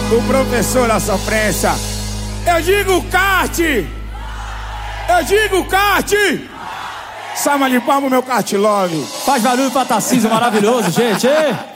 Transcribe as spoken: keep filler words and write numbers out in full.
O professor da sofrência. Eu digo kart. Eu digo kart. Salva de palmas, meu kart love. Faz barulho pra Tarcísio, maravilhoso, gente. Ei.